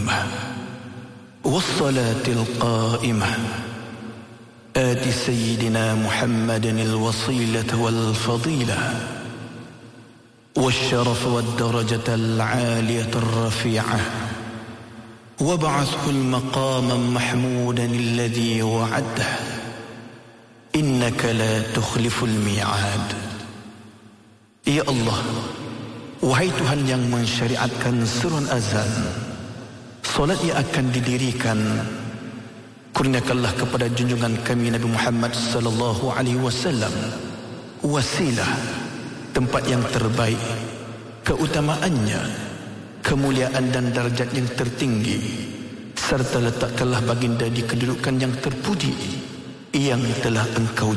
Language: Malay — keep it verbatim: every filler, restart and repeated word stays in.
الدائمة والصلاة القائمة آت سيدنا محمد الوصيلة والفضيلة والشرف والدرجة العالية الرفيعة وابعثه المقام محمودا الذي وعده إنك لا تخلف الميعاد. Ya Allah, wahai Tuhan yang mensyariatkan surun azan, solat yang akan didirikan, kurniakanlah kepada junjungan kami Nabi Muhammad sallallahu alaihi wasallam wasilah, tempat yang terbaik, keutamaannya, kemuliaan dan darjat yang tertinggi, serta letakkanlah baginda di kedudukan yang terpuji yang telah Engkau